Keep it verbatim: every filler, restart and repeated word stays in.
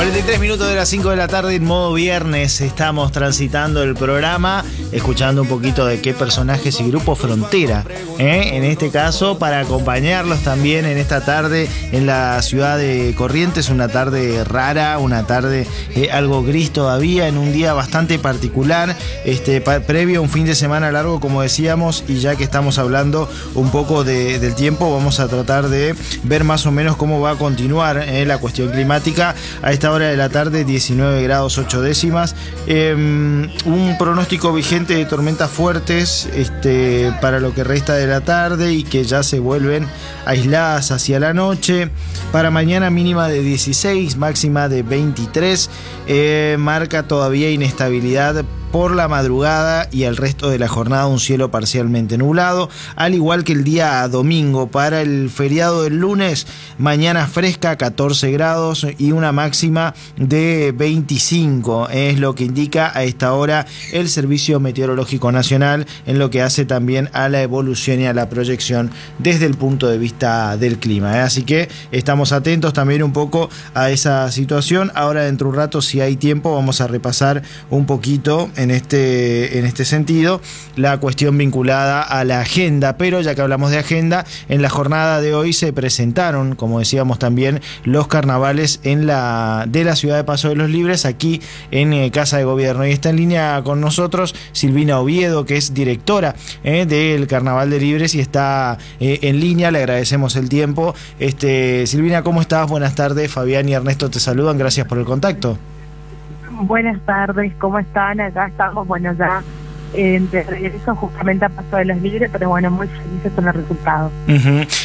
cuarenta y tres minutos de las cinco de la tarde en modo viernes. Estamos transitando el programa, escuchando un poquito de qué personajes y Grupo Frontera, ¿eh? En este caso, para acompañarlos también en esta tarde en la ciudad de Corrientes. Una tarde rara, una tarde eh, algo gris todavía, en un día bastante particular, este, pa- previo a un fin de semana largo, como decíamos. Y ya que estamos hablando un poco de, del tiempo, vamos a tratar de ver más o menos cómo va a continuar eh, la cuestión climática. A esta hora de la tarde, diecinueve grados ocho décimas. Eh, un pronóstico vigente de tormentas fuertes este, para lo que resta de la tarde y que ya se vuelven aisladas hacia la noche. Para mañana, mínima de dieciséis, máxima de veintitrés. Eh, marca todavía inestabilidad por la madrugada y el resto de la jornada un cielo parcialmente nublado, al igual que el día domingo. Para el feriado del lunes, mañana fresca, catorce grados y una máxima de veinticinco, es lo que indica a esta hora el Servicio Meteorológico Nacional, en lo que hace también a la evolución y a la proyección desde el punto de vista del clima, ¿eh? Así que estamos atentos también un poco a esa situación. Ahora, dentro de un rato, si hay tiempo, vamos a repasar un poquito en este, en este sentido la cuestión vinculada a la agenda. Pero ya que hablamos de agenda, en la jornada de hoy se presentaron, como decíamos también, los carnavales en la, de la ciudad de Paso de los Libres, aquí en eh, Casa de Gobierno. Y está en línea con nosotros Silvina Oviedo, que es directora eh, del Carnaval de Libres, y está eh, en línea. Le agradecemos el tiempo. Este, Silvina, ¿cómo estás? Buenas tardes. Fabián y Ernesto te saludan. Gracias por el contacto. Buenas tardes, ¿cómo están? Acá estamos, bueno, ya eh, de regreso justamente a Paso de los Libres, pero bueno, muy felices con el resultado. Uh-huh.